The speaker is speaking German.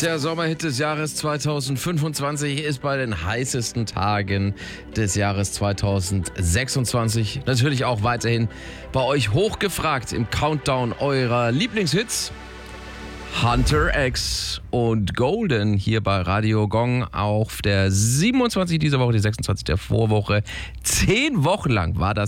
Der Sommerhit des Jahres 2025 ist bei den heißesten Tagen des Jahres 2026 natürlich auch weiterhin bei euch hochgefragt im Countdown eurer Lieblingshits. Hunter X und Golden hier bei Radio Gong auf der 27 dieser Woche, die 26 der Vorwoche. 10 Wochen lang war das